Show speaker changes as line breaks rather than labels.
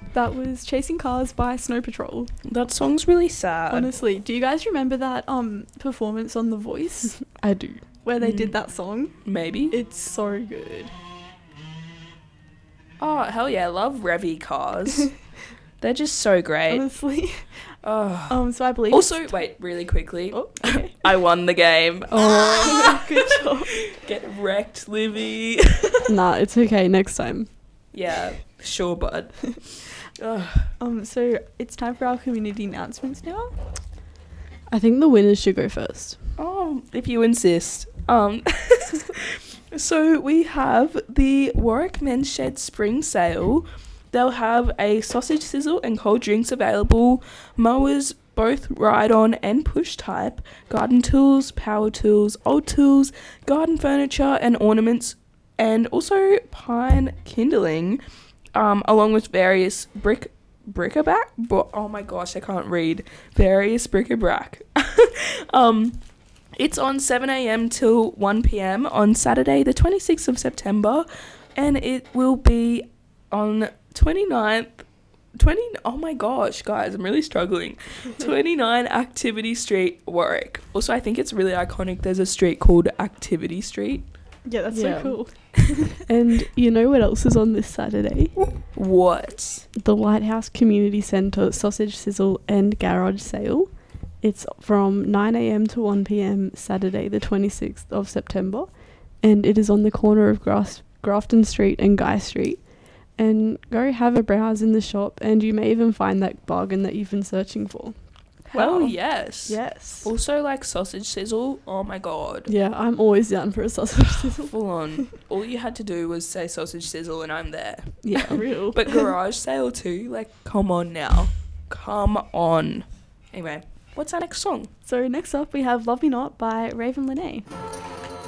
That was Chasing Cars by Snow Patrol.
That song's really sad.
Honestly, do you guys remember that performance on The Voice
I do.
where they did that song?
Maybe.
It's so good.
Oh, hell yeah. I love Revy cars. They're just so great.
Honestly.
Oh.
So I believe.
Also, wait, really quickly.
Oh, okay.
I won the game.
Oh, good job.
Get wrecked, Livy.
Nah, it's okay. Next time.
Yeah, sure, bud.
So it's time for our community announcements now.
I think the winners should go first.
Oh, if you insist. So we have the Warwick Men's Shed Spring Sale. They'll have a sausage sizzle and cold drinks available, mowers, both ride-on and push type, garden tools, power tools, old tools, garden furniture and ornaments, and also pine kindling, along with various bric-a-brac. Oh my gosh, I can't read. Various bric-a-brac. It's on 7 a.m. till 1 p.m. on Saturday, the 26th of September, and it will be on 29th. Oh my gosh, guys, I'm really struggling. 29 Activity Street, Warwick. Also, I think it's really iconic. There's a street called Activity Street.
Yeah, that's
Yeah.
so cool.
And you know what else is on this Saturday?
What?
The Lighthouse Community Centre Sausage Sizzle and Garage Sale. It's from 9 a.m. to 1 p.m. Saturday the 26th of September, and it is on the corner of Grafton Street and Guy Street. And go have a browse in the shop, and you may even find that bargain that you've been searching for.
Hell
Wow.
yes.
Yes.
Also, like sausage sizzle. Oh my god.
Yeah, I'm always down for a sausage sizzle.
Full on. All you had to do was say sausage sizzle and I'm there.
Yeah.
For real.
But garage sale too. Like, come on now. Come on. Anyway, what's our next song?
So next up we have Love Me Not by Raven Lene.